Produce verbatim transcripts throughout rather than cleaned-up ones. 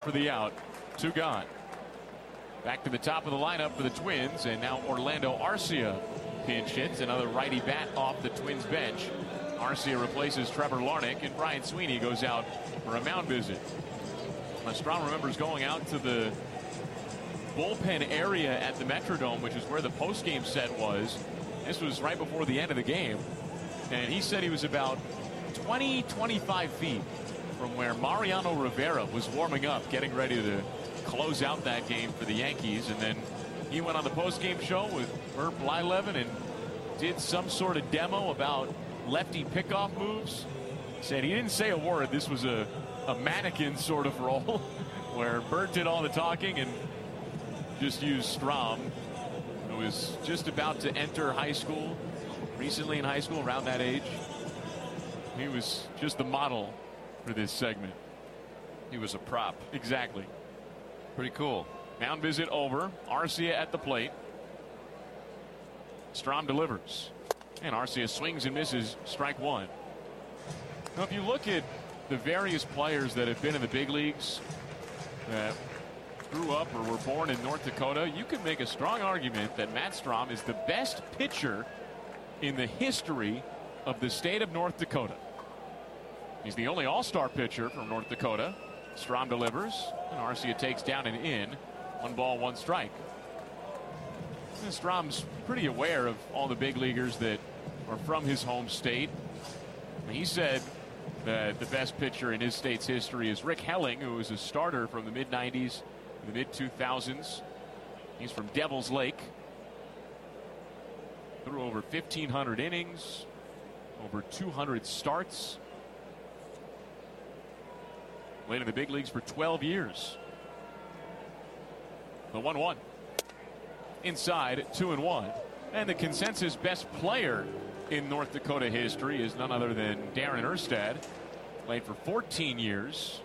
for the out. Two gone. Back to the top of the lineup for the Twins, and now Orlando Arcia pinch hits. Another righty bat off the Twins bench. Arcia replaces Trevor Larnach, and Brian Sweeney goes out for a mound visit. Now, Strahm remembers going out to the bullpen area at the Metrodome, which is where the postgame set was. This was right before the end of the game, and he said he was about twenty, twenty-five feet from where Mariano Rivera was warming up, getting ready to close out that game for the Yankees. And then he went on the postgame show with Herb Blyleven and did some sort of demo about lefty pickoff moves. Said he didn't say a word. This was a, a mannequin sort of role where Bert did all the talking and just used Strahm, who was just about to enter high school, recently in high school, around that age. He was just the model for this segment. He was a prop. Exactly. Pretty cool. Mound visit over. Arcia at the plate. Strahm delivers. And Arcia swings and misses, strike one. Now, if you look at the various players that have been in the big leagues that grew up or were born in North Dakota, you can make a strong argument that Matt Strahm is the best pitcher in the history of the state of North Dakota. He's the only all-star pitcher from North Dakota. Strahm delivers, and Arcia takes down and in. One ball, one strike. And Strahm's pretty aware of all the big leaguers that are from his home state. He said that the best pitcher in his state's history is Rick Helling, who was a starter from the mid nineties to the mid two thousands. He's from Devil's Lake. Threw over fifteen hundred innings, over two hundred starts. Played in the big leagues for twelve years. The one one. Inside, two and one. And the consensus best player in North Dakota history is none other than Darren Erstad. Played for fourteen years.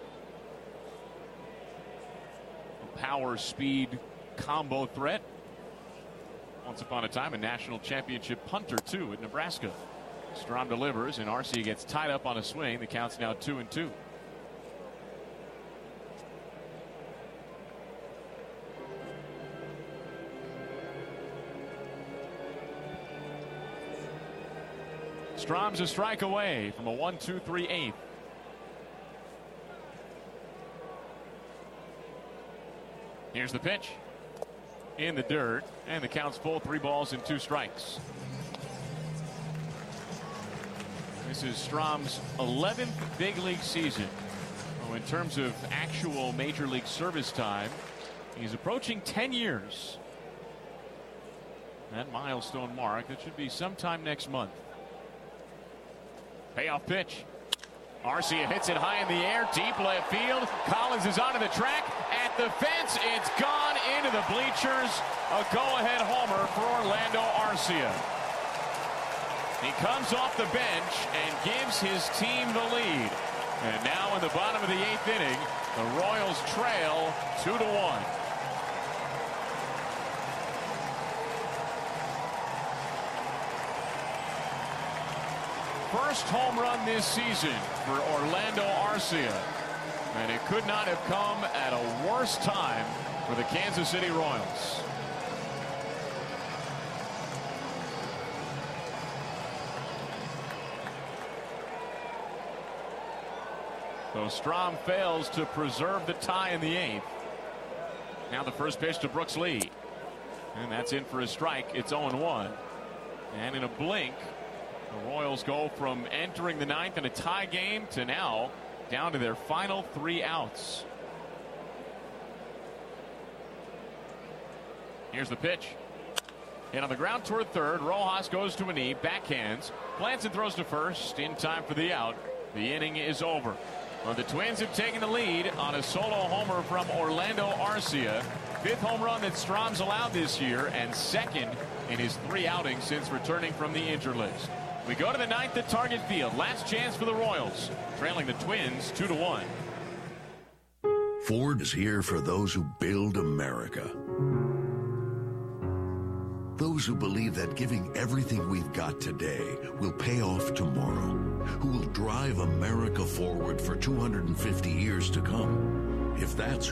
A power speed combo threat. Once upon a time, a national championship punter, too, at Nebraska. Strahm delivers, and Arcia gets tied up on a swing. The count's now two and two. Strahm's a strike away from a one two three eighth. Here's the pitch. In the dirt, and the count's full, three balls and two strikes. This is Strahm's eleventh big league season. Oh, in terms of actual major league service time, he's approaching ten years. That milestone mark, that should be sometime next month. Payoff pitch. Arcia hits it high in the air, deep left field. Collins is onto the track, at the fence. It's gone into the bleachers. A go-ahead homer for Orlando Arcia. He comes off the bench and gives his team the lead. And now in the bottom of the eighth inning, the Royals trail two to one. First home run this season for Orlando Arcia, and it could not have come at a worse time for the Kansas City Royals. So Strahm fails to preserve the tie in the eighth. Now the first pitch to Brooks Lee, and that's in for a strike. It's oh and one, and in a blink, the Royals go from entering the ninth in a tie game to now down to their final three outs. Here's the pitch. Hit on the ground toward third. Rojas goes to a knee, backhands. Blanton throws to first in time for the out. The inning is over. Well, the Twins have taken the lead on a solo homer from Orlando Arcia. Fifth home run that Strahm's allowed this year, and second in his three outings since returning from the injured list. We go to the ninth at Target Field. Last chance for the Royals, trailing the Twins two to one. Ford is here for those who build America. Those who believe that giving everything we've got today will pay off tomorrow. Who will drive America forward for two hundred fifty years to come. If that's